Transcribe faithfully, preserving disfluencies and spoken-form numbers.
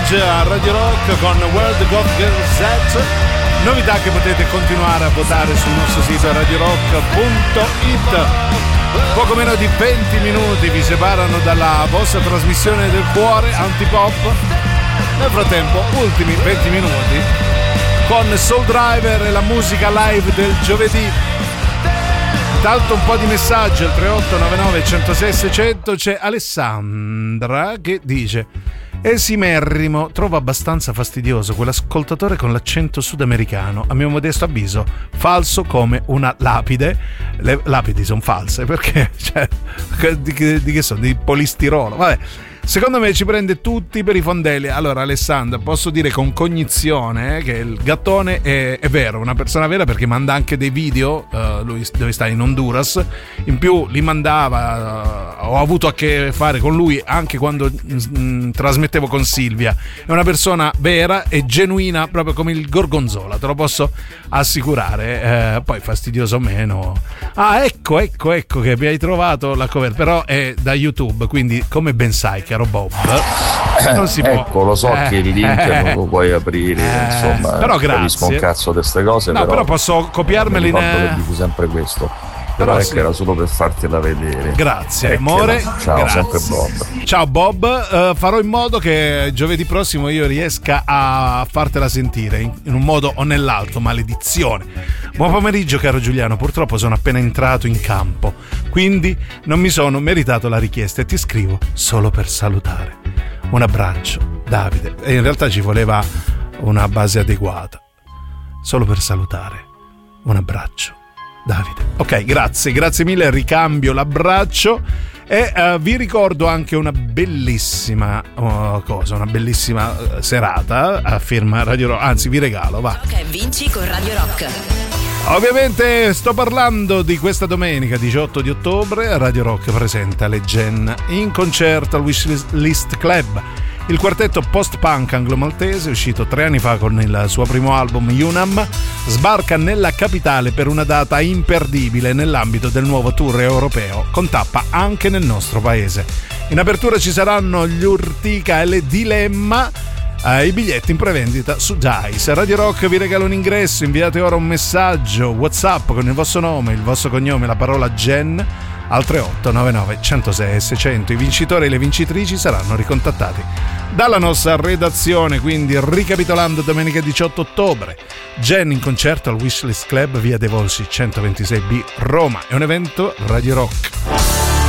Bridge a Radio Rock con World Goth Gazette. Novità che potete continuare a votare sul nostro sito radio rock punto it. Poco meno di venti minuti vi separano dalla vostra trasmissione del cuore antipop. Nel frattempo, ultimi venti minuti con Soul Driver e la musica live del giovedì. Intanto un po' di messaggi al tre otto nove nove uno zero sei sei zero zero. C'è Alessandra che dice: esimerrimo, trovo abbastanza fastidioso quell'ascoltatore con l'accento sudamericano, a mio modesto avviso falso come una lapide. Le lapidi sono false perché, cioè, di che, di che sono? Di polistirolo, vabbè. Secondo me ci prende tutti per i fondelli. Allora Alessandra, posso dire con cognizione eh, che il gattone è, è vero, una persona vera, perché manda anche dei video, uh, lui dove sta in Honduras, in più li mandava, uh, ho avuto a che fare con lui anche quando mh, trasmettevo con Silvia. È una persona vera e genuina, proprio come il gorgonzola, te lo posso assicurare. Eh, poi fastidioso o meno. Ah, ecco, ecco, ecco che mi hai trovato la cover, però è da YouTube, quindi come ben sai che Bob, non si può. Ecco, lo so eh, che il link eh, non lo puoi aprire, eh, insomma, però grazie. Capisco un cazzo di queste cose, no, però, però posso copiarmeli in che dico sempre questo. Però, però è sì, che era solo per fartela vedere. Grazie, è amore. Ciao, grazie. Sempre Bob. Ciao Bob, uh, farò in modo che giovedì prossimo io riesca a fartela sentire in, in un modo o nell'altro, maledizione. Buon pomeriggio caro Giuliano, purtroppo sono appena entrato in campo, quindi non mi sono meritato la richiesta e ti scrivo solo per salutare. Un abbraccio, Davide. E in realtà ci voleva una base adeguata. Solo per salutare. Un abbraccio, Davide. Ok, grazie, grazie mille, ricambio l'abbraccio. E uh, vi ricordo anche una bellissima uh, cosa, una bellissima uh, serata a firma Radio Rock. Anzi, vi regalo, va. Ok, vinci con Radio Rock. Ovviamente sto parlando di questa domenica diciotto di ottobre. Radio Rock presenta le Gen in concerto al Wishlist Club. Il quartetto post-punk anglo-maltese, uscito tre anni fa con il suo primo album Unam, sbarca nella capitale per una data imperdibile nell'ambito del nuovo tour europeo, con tappa anche nel nostro paese. In apertura ci saranno gli Urtica e le Dilemma. Eh, I biglietti in prevendita su Dice. Radio Rock vi regala un ingresso. Inviate ora un messaggio WhatsApp con il vostro nome, il vostro cognome e la parola Gen al tre otto nove nove uno zero sei sei zero zero. I vincitori e le vincitrici saranno ricontattati dalla nostra redazione. Quindi, ricapitolando, domenica diciotto ottobre Gen in concerto al Wishlist Club, via dei Volsci centoventisei B, Roma. È un evento Radio Rock.